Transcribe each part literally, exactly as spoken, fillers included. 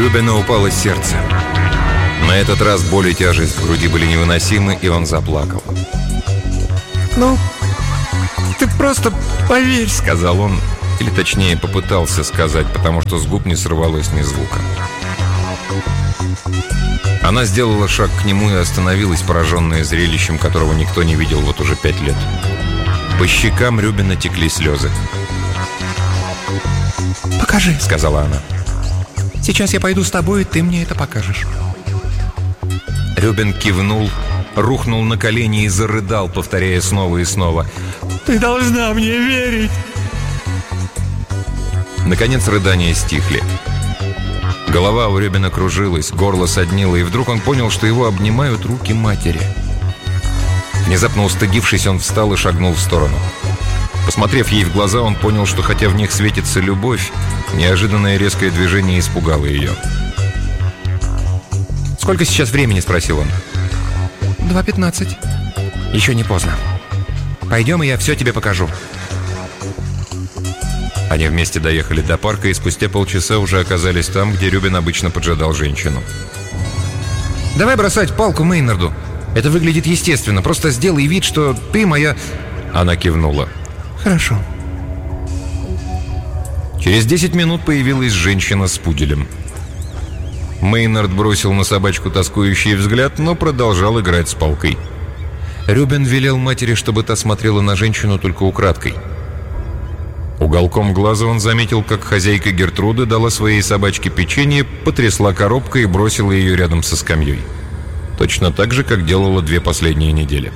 Рюбена упало сердце. На этот раз боль и тяжесть в груди были невыносимы, и он заплакал. «Ну, ты просто поверь», — сказал он, или точнее попытался сказать, потому что с губ не сорвалось ни звука. Она сделала шаг к нему и остановилась, пораженная зрелищем, которого никто не видел вот уже пять лет. По щекам Рюбена текли слезы. «Покажи», — сказала она. «Сейчас я пойду с тобой, и ты мне это покажешь». Рюбен кивнул, рухнул на колени и зарыдал, повторяя снова и снова: «Ты должна мне верить!» Наконец рыдания стихли. Голова у Рюбена кружилась, горло соднило, и вдруг он понял, что его обнимают руки матери. Внезапно устыдившись, он встал и шагнул в сторону. Посмотрев ей в глаза, он понял, что хотя в них светится любовь, неожиданное резкое движение испугало ее. «Сколько сейчас времени?» — спросил он. «Два пятнадцать». «Еще не поздно. Пойдем, и я все тебе покажу». Они вместе доехали до парка и спустя полчаса уже оказались там, где Рюбен обычно поджидал женщину. «Давай бросать палку Мейнарду. Это выглядит естественно. Просто сделай вид, что ты моя...» Она кивнула. «Хорошо». Через десять минут появилась женщина с пуделем. Мейнард бросил на собачку тоскующий взгляд, но продолжал играть с палкой. Рюбен велел матери, чтобы та смотрела на женщину только украдкой. Уголком глаза он заметил, как хозяйка Гертруды дала своей собачке печенье, потрясла коробкой и бросила ее рядом со скамьей. Точно так же, как делала две последние недели.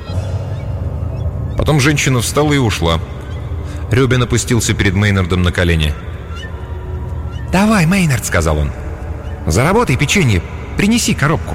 Потом женщина встала и ушла. Рюбен опустился перед Мейнардом на колени. «Давай, Мейнард», — сказал он. «Заработай печенье, принеси коробку».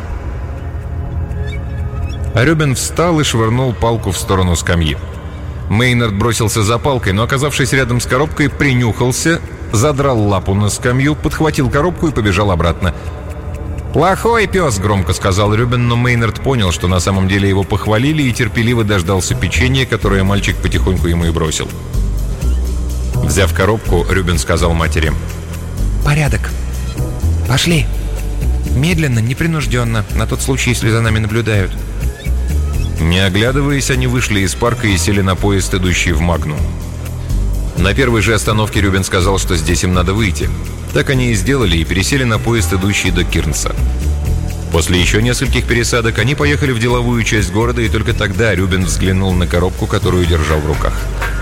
А Рюбен встал и швырнул палку в сторону скамьи. Мейнард бросился за палкой, но, оказавшись рядом с коробкой, принюхался, задрал лапу на скамью, подхватил коробку и побежал обратно. «Плохой пес», — громко сказал Рюбен, но Мейнард понял, что на самом деле его похвалили, и терпеливо дождался печенья, которое мальчик потихоньку ему и бросил. Взяв коробку, Рюбен сказал матери: «Порядок. Пошли. Медленно, непринужденно, на тот случай, если за нами наблюдают». Не оглядываясь, они вышли из парка и сели на поезд, идущий в Магнум. На первой же остановке Рюбен сказал, что здесь им надо выйти. Так они и сделали, и пересели на поезд, идущий до Кирнса. После еще нескольких пересадок они поехали в деловую часть города, и только тогда Рюбен взглянул на коробку, которую держал в руках.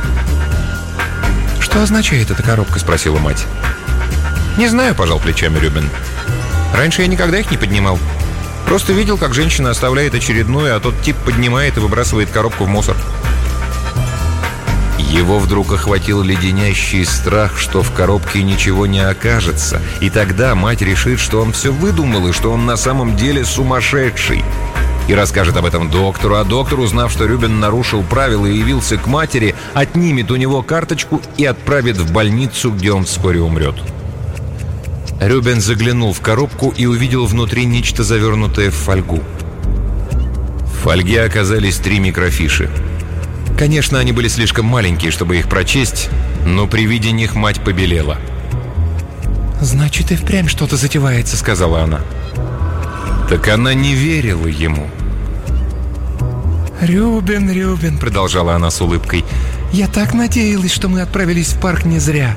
«Что означает эта коробка?» — спросила мать. «Не знаю», — пожал плечами Рюбен. «Раньше я никогда их не поднимал. Просто видел, как женщина оставляет очередную, а тот тип поднимает и выбрасывает коробку в мусор». Его вдруг охватил леденящий страх, что в коробке ничего не окажется. И тогда мать решит, что он все выдумал, и что он на самом деле сумасшедший. И расскажет об этом доктору, а доктор, узнав, что Рюбен нарушил правила и явился к матери, отнимет у него карточку и отправит в больницу, где он вскоре умрет. Рюбен заглянул в коробку и увидел внутри нечто, завернутое в фольгу. В фольге оказались три микрофиши. Конечно, они были слишком маленькие, чтобы их прочесть, но при виде них мать побелела. «Значит, и впрямь что-то затевается», — сказала она. Так она не верила ему. «Рюбен, Рюбен», — продолжала она с улыбкой, — «я так надеялась, что мы отправились в парк не зря».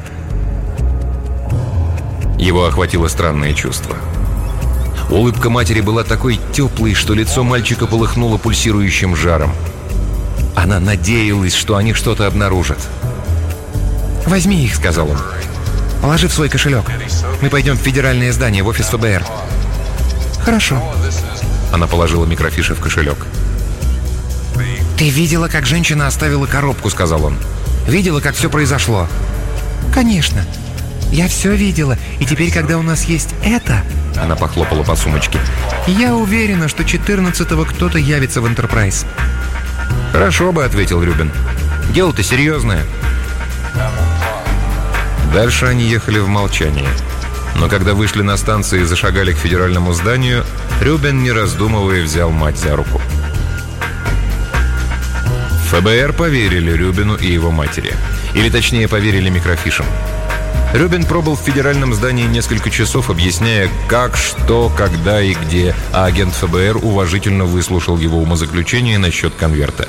Его охватило странное чувство. Улыбка матери была такой теплой, что лицо мальчика полыхнуло пульсирующим жаром. Она надеялась, что они что-то обнаружат. «Возьми их», — сказал он. «Положи в свой кошелек. Мы пойдем в федеральное здание, в офис ФБР». «Хорошо». Она положила микрофиши в кошелек. «Ты видела, как женщина оставила коробку?» — сказал он. «Видела, как все произошло?» «Конечно. Я все видела. И теперь, когда у нас есть это...» Она похлопала по сумочке. «Я уверена, что четырнадцатого кто-то явится в Энтерпрайз». «Хорошо бы», — ответил Рюбен. «Дело-то серьезное». Дальше они ехали в молчании. Но когда вышли на станции и зашагали к федеральному зданию, Рюбен, не раздумывая, взял мать за руку. ФБР поверили Рюбену и его матери. Или точнее, поверили микрофишам. Рюбен пробыл в федеральном здании несколько часов, объясняя, как, что, когда и где, а агент ФБР уважительно выслушал его умозаключение насчет конверта.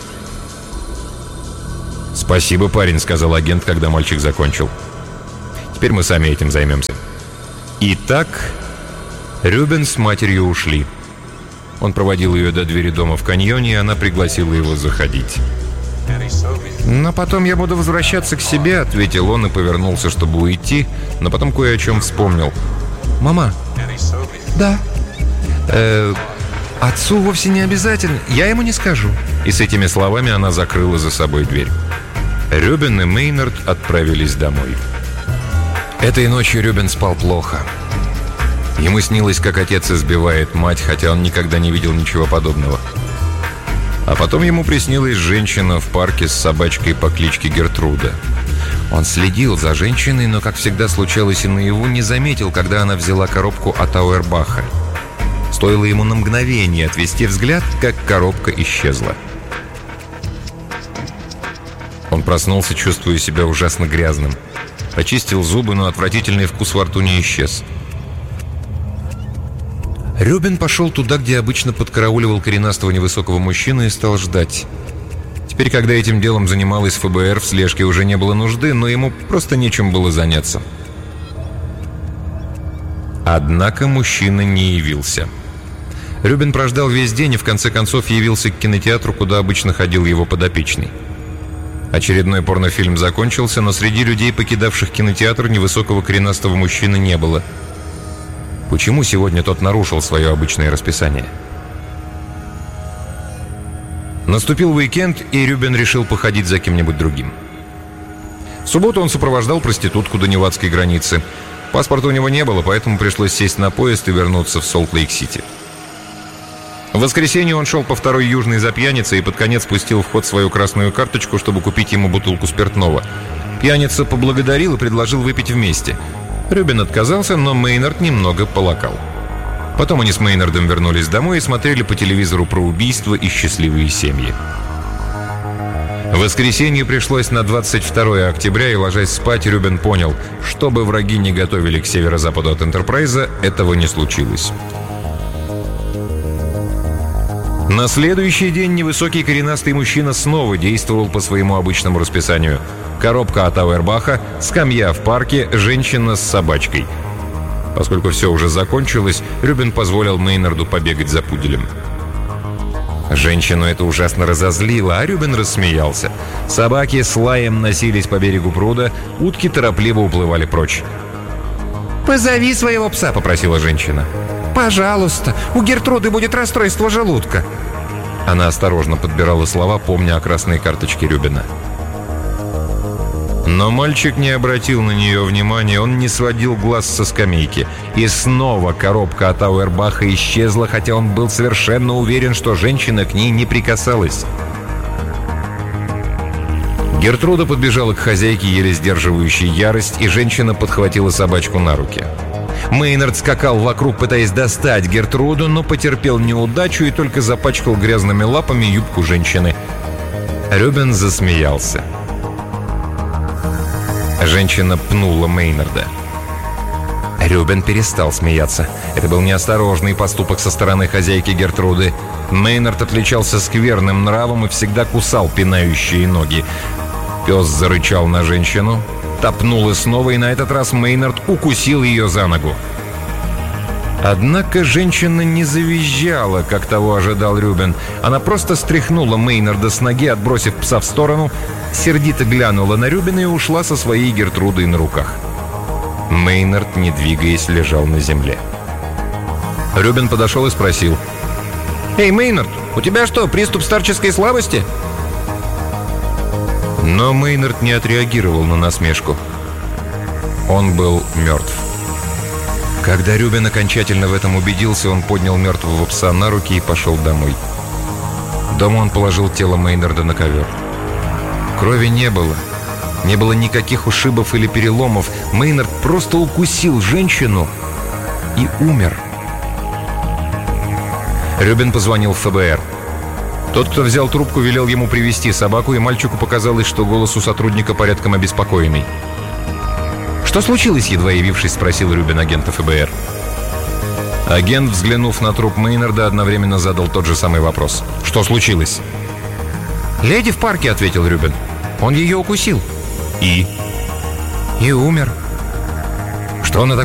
«Спасибо, парень», — сказал агент, когда мальчик закончил. «Теперь мы сами этим займемся». Итак, Рюбен с матерью ушли. Он проводил ее до двери дома в каньоне, и она пригласила его заходить. «Но потом я буду возвращаться к себе», — ответил он и повернулся, чтобы уйти, но потом кое о чем вспомнил. «Мама». «Да». «Э, отцу вовсе не обязательно. Я ему не скажу». И с этими словами она закрыла за собой дверь. Рюбен и Мейнард отправились домой. Этой ночью Рюбен спал плохо. Ему снилось, как отец избивает мать, хотя он никогда не видел ничего подобного. А потом ему приснилась женщина в парке с собачкой по кличке Гертруда. Он следил за женщиной, но, как всегда случалось и наяву, не заметил, когда она взяла коробку от Ауэрбаха. Стоило ему на мгновение отвести взгляд, как коробка исчезла. Он проснулся, чувствуя себя ужасно грязным. Почистил зубы, но отвратительный вкус во рту не исчез. Рюбен пошел туда, где обычно подкарауливал коренастого невысокого мужчину, и стал ждать. Теперь, когда этим делом занималась ФБР, в слежке уже не было нужды, но ему просто нечем было заняться. Однако мужчина не явился. Рюбен прождал весь день и в конце концов явился к кинотеатру, куда обычно ходил его подопечный. Очередной порнофильм закончился, но среди людей, покидавших кинотеатр, невысокого коренастого мужчины не было. Почему сегодня тот нарушил свое обычное расписание? Наступил уикенд, и Рюбен решил походить за кем-нибудь другим. В субботу он сопровождал проститутку до невадской границы. Паспорта у него не было, поэтому пришлось сесть на поезд и вернуться в Солт-Лейк-Сити. В воскресенье он шел по второй южной за пьяницей и под конец пустил в ход свою красную карточку, чтобы купить ему бутылку спиртного. Пьяница поблагодарил и предложил выпить вместе. Рюбен отказался, но Мейнард немного полакал. Потом они с Мейнардом вернулись домой и смотрели по телевизору про убийства и счастливые семьи. В воскресенье пришлось на двадцать второе октября, и, ложась спать, Рюбен понял, что бы враги не готовили к северо-западу от Энтерпрайза, этого не случилось. На следующий день невысокий коренастый мужчина снова действовал по своему обычному расписанию. Коробка от Ауэрбаха, скамья в парке, женщина с собачкой. Поскольку все уже закончилось, Рюбен позволил Мейнарду побегать за пуделем. Женщину это ужасно разозлило, а Рюбен рассмеялся. Собаки с лаем носились по берегу пруда, утки торопливо уплывали прочь. «Позови своего пса», — попросила женщина. «Пожалуйста, у Гертруды будет расстройство желудка». Она осторожно подбирала слова, помня о красной карточке Рюбена. Но мальчик не обратил на нее внимания, он не сводил глаз со скамейки. И снова коробка от Ауэрбаха исчезла, хотя он был совершенно уверен, что женщина к ней не прикасалась. Гертруда подбежала к хозяйке, еле сдерживающей ярость, и женщина подхватила собачку на руки. Мейнард скакал вокруг, пытаясь достать Гертруду, но потерпел неудачу и только запачкал грязными лапами юбку женщины. Рюбен засмеялся. Женщина пнула Мейнарда. Рюбен перестал смеяться. Это был неосторожный поступок со стороны хозяйки Гертруды. Мейнард отличался скверным нравом и всегда кусал пинающие ноги. Пес зарычал на женщину, топнул и снова, и на этот раз Мейнард укусил ее за ногу. Однако женщина не завизжала, как того ожидал Рюбен. Она просто стряхнула Мейнарда с ноги, отбросив пса в сторону, сердито глянула на Рюбена и ушла со своей Гертрудой на руках. Мейнард, не двигаясь, лежал на земле. Рюбен подошел и спросил: «Эй, Мейнард, у тебя что, приступ старческой слабости?» Но Мейнард не отреагировал на насмешку. Он был мертв. Когда Рюбен окончательно в этом убедился, он поднял мертвого пса на руки и пошел домой. Дома он положил тело Мейнарда на ковер. Крови не было. Не было никаких ушибов или переломов. Мейнард просто укусил женщину и умер. Рюбен позвонил в ФБР. Тот, кто взял трубку, велел ему привести собаку, и мальчику показалось, что голос у сотрудника порядком обеспокоенный. «Что случилось?» — едва явившись, спросил Рюбин агента ФБР. Агент, взглянув на труп Мейнарда, одновременно задал тот же самый вопрос. «Что случилось?» «Леди в парке», — ответил Рюбин. «Он ее укусил». «И?» «И умер». «Что она